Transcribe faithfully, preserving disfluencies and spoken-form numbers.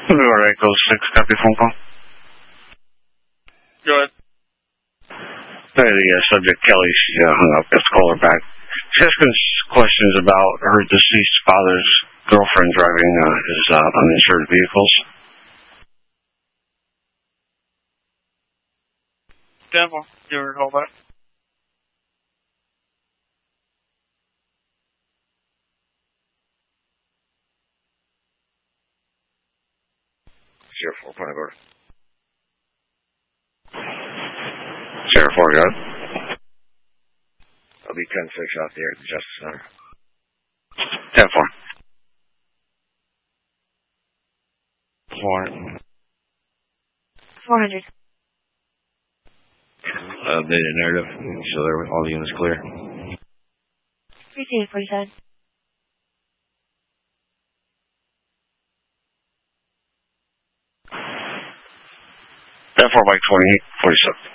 Alright, go six, copy phone call. Go ahead. Hey, the uh, subject, Kelly, she uh, hung up. Let's call her back. She's asking questions about her deceased father's girlfriend driving uh, his uh, uninsured vehicles. Denver, give her a call back. Sheriff four, point of order. Sheriff four, go ahead. I'll be ten six out there at the Justice Center. ten four. Four. four hundred. Uh, data narrative. So there, all the units clear. Received, forty-seven. ten four, Mike twenty-eight, forty-seven.